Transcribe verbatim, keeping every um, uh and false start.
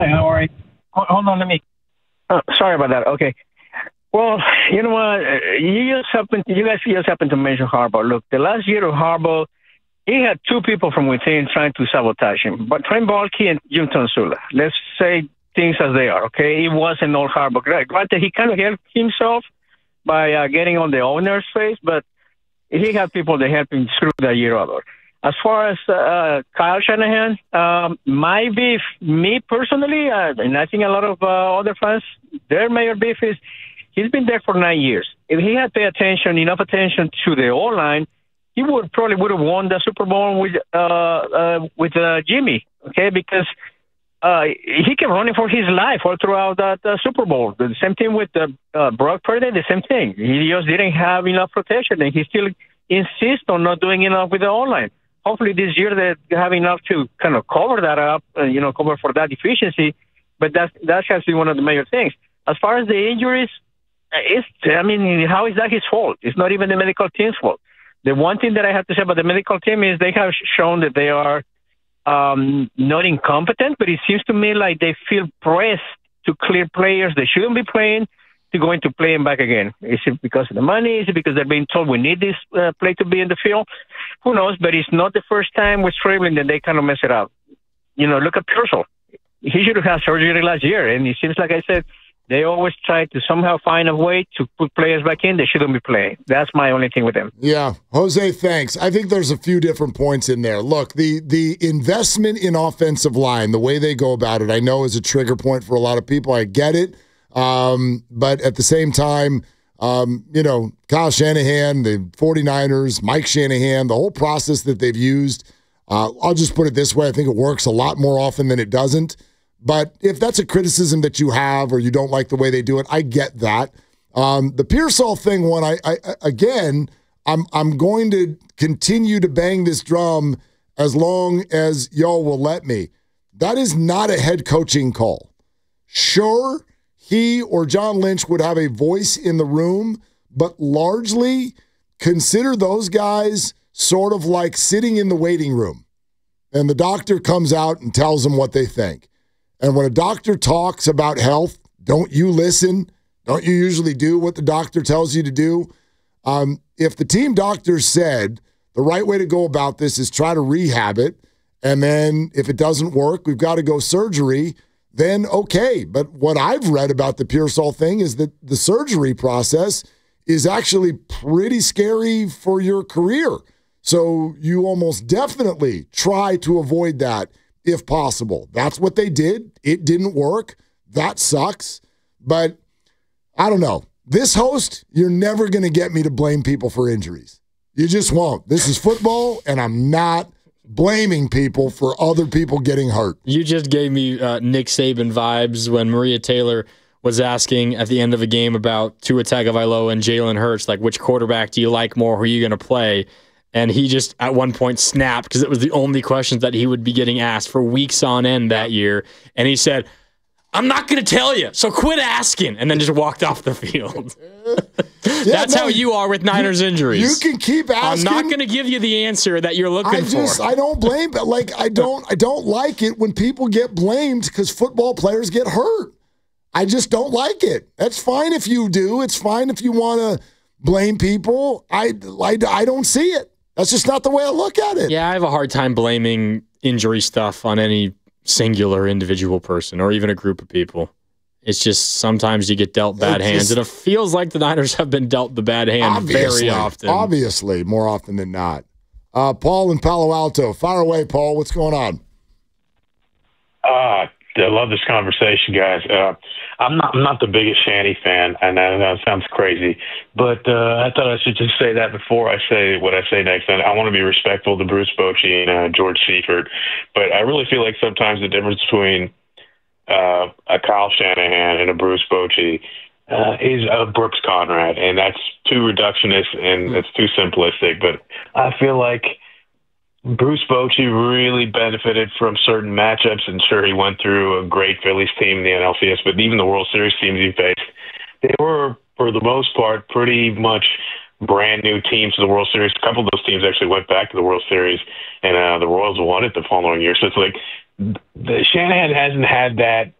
Hi, how are you? Hold on, let me. Oh, sorry about that. Okay. Well, you know what? You just happen. You guys just happen to mention Harbaugh. Look, the last year of Harbaugh, he had two people from within trying to sabotage him. But Trent Baalke and Jim Tomsula. Let's say things as they are. Okay, it wasn't all Harbaugh. Granted, he kind of helped himself by uh, getting on the owner's face, but he had people that helped him through that year over. As far as uh, Kyle Shanahan, um, my beef, me personally, uh, and I think a lot of uh, other fans, their major beef is he's been there for nine years. If he had paid attention, enough attention to the O-line, he would probably would have won the Super Bowl with uh, uh, with uh, Jimmy, okay? Because uh, he kept running for his life all throughout that uh, Super Bowl. The same thing with uh, uh, Brock Purdy, the same thing. He just didn't have enough protection, and he still insists on not doing enough with the O-line. Hopefully this year they have enough to kind of cover that up, uh, you know, cover for that deficiency. But that's, that has to be one of the major things. As far as the injuries, it's, I mean, how is that his fault? It's not even the medical team's fault. The one thing that I have to say about the medical team is they have shown that they are um, not incompetent, but it seems to me like they feel pressed to clear players they shouldn't be playing to go into playing back again. Is it because of the money? Is it because they're being told we need this uh, play to be in the field? Who knows? But it's not the first time with Strabling that they kind of mess it up. You know, look at Purcell. He should have had surgery last year, and it seems like I said, they always try to somehow find a way to put players back in. They shouldn't be playing. That's my only thing with them. Yeah. Jose, thanks. I think there's a few different points in there. Look, the the investment in offensive line, the way they go about it, I know is a trigger point for a lot of people. I get it. Um, but at the same time, um, you know, Kyle Shanahan, the 49ers, Mike Shanahan, the whole process that they've used, uh, I'll just put it this way. I think it works a lot more often than it doesn't. But if that's a criticism that you have or you don't like the way they do it, I get that. Um, the Pearsall thing, one, I, I again, I'm I'm going to continue to bang this drum as long as y'all will let me. That is not a head coaching call. Sure, he or John Lynch would have a voice in the room, but largely consider those guys sort of like sitting in the waiting room. And the doctor comes out and tells them what they think. And when a doctor talks about health, don't you listen? Don't you usually do what the doctor tells you to do? Um, if the team doctor said the right way to go about this is try to rehab it, and then if it doesn't work, we've got to go surgery, then okay. But what I've read about the Pearsall thing is that the surgery process is actually pretty scary for your career. So you almost definitely try to avoid that if possible. That's what they did. It didn't work. That sucks. But I don't know. This host, you're never going to get me to blame people for injuries. You just won't. This is football, and I'm not blaming people for other people getting hurt. You just gave me uh, Nick Saban vibes when Maria Taylor was asking at the end of a game about Tua Tagovailoa and Jalen Hurts, like, which quarterback do you like more? Who are you going to play? And he just, at one point, snapped because it was the only questions that he would be getting asked for weeks on end that year. And he said, I'm not going to tell you, so quit asking, and then just walked off the field. yeah, That's no, how you are with Niners you, injuries. You can keep asking. I'm not going to give you the answer that you're looking I just, for. I don't blame, like, I don't, I don't like it when people get blamed because football players get hurt. I just don't like it. That's fine if you do. It's fine if you want to blame people. I, I, I don't see it. That's just not the way I look at it. Yeah, I have a hard time blaming injury stuff on any singular individual person or even a group of people. It's just sometimes you get dealt bad it's hands, just, and it feels like the Niners have been dealt the bad hand very often. Obviously, more often than not. Uh, Paul in Palo Alto. Fire away, Paul. What's going on? Uh, I love this conversation, guys. Uh, I'm not I'm not the biggest Shanny fan, and that, that sounds crazy, but uh, I thought I should just say that before I say what I say next. And I want to be respectful to Bruce Bochy and uh, George Seifert, but I really feel like sometimes the difference between uh, a Kyle Shanahan and a Bruce Bochy uh, is a Brooks Conrad, and that's too reductionist and it's too simplistic. But I feel like Bruce Bochy really benefited from certain matchups, and sure, he went through a great Phillies team in the N L C S, but even the World Series teams he faced, they were, for the most part, pretty much brand new teams to the World Series. A couple of those teams actually went back to the World Series, and uh, the Royals won it the following year. So it's like the Shanahan hasn't had that